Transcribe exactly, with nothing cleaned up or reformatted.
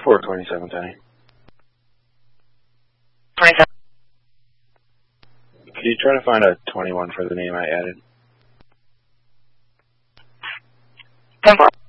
four twenty-seven ten. twenty-seven. Can you try to find a twenty-one for the name I added? ten four.